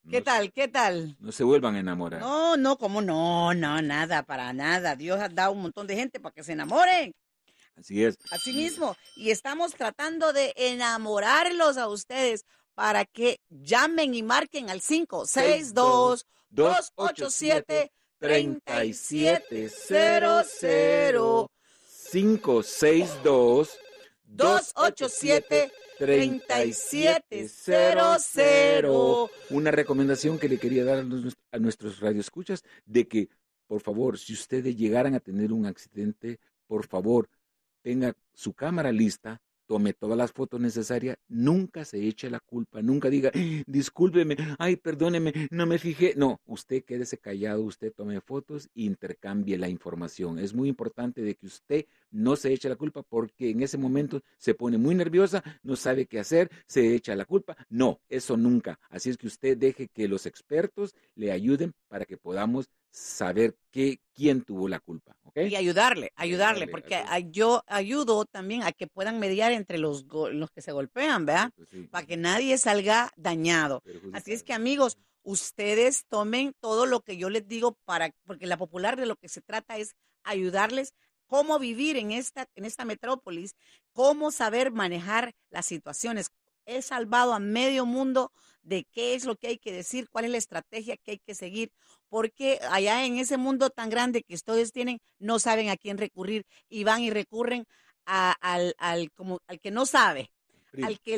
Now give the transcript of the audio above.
¿Qué tal? ¿Qué tal? No se vuelvan a enamorar. No, ¿cómo no? No, nada, para nada. Dios ha dado un montón de gente para que se enamoren. Así es. Así mismo. Y estamos tratando de enamorarlos a ustedes para que llamen y marquen al 562-287-3700. 562-287-3700. Una recomendación que le quería dar a nuestros radioescuchas de que, por favor, si ustedes llegaran a tener un accidente, por favor, tenga su cámara lista, tome todas las fotos necesarias, nunca se eche la culpa, nunca diga, discúlpeme, ay, perdóneme, no me fijé. No, usted quédese callado, usted tome fotos e intercambie la información. Es muy importante de que usted no se eche la culpa porque en ese momento se pone muy nerviosa, no sabe qué hacer, se echa la culpa. No, eso nunca. Así es que usted deje que los expertos le ayuden para que podamos saber quién tuvo la culpa, ¿ok? Y ayudarle, porque yo ayudo también a que puedan mediar entre los que se golpean, ¿verdad? Sí. Para que nadie salga dañado. Así es que, amigos, ustedes tomen todo lo que yo les digo porque la popular de lo que se trata es ayudarles cómo vivir en esta metrópolis, cómo saber manejar las situaciones. He salvado a medio mundo de qué es lo que hay que decir, cuál es la estrategia que hay que seguir, porque allá en ese mundo tan grande que ustedes tienen, no saben a quién recurrir y van y recurren al que no sabe, al que